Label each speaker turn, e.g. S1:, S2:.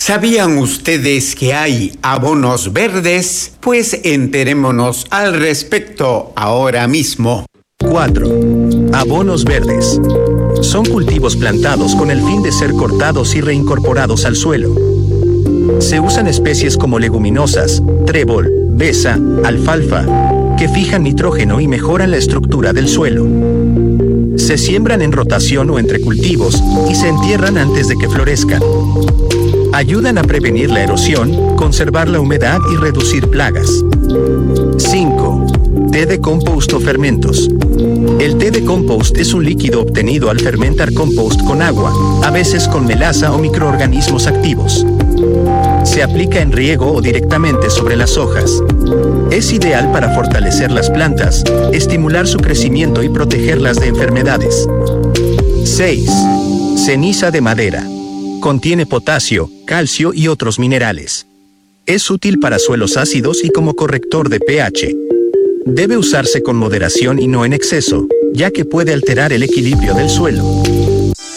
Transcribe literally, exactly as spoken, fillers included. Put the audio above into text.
S1: ¿Sabían ustedes que hay abonos verdes? Pues enterémonos al respecto ahora mismo.
S2: cuatro. Abonos verdes. Son cultivos plantados con el fin de ser cortados y reincorporados al suelo. Se usan especies como leguminosas, trébol, besa, alfalfa, que fijan nitrógeno y mejoran la estructura del suelo. Se siembran en rotación o entre cultivos y se entierran antes de que florezcan. Ayudan a prevenir la erosión, conservar la humedad y reducir plagas. cinco. Té de compost o fermentos. El té de compost es un líquido obtenido al fermentar compost con agua, a veces con melaza o microorganismos activos. Se aplica en riego o directamente sobre las hojas. Es ideal para fortalecer las plantas, estimular su crecimiento y protegerlas de enfermedades. seis. Ceniza de madera. Contiene potasio, calcio y otros minerales. Es útil para suelos ácidos y como corrector de pH. Debe usarse con moderación y no en exceso, ya que puede alterar el equilibrio del suelo.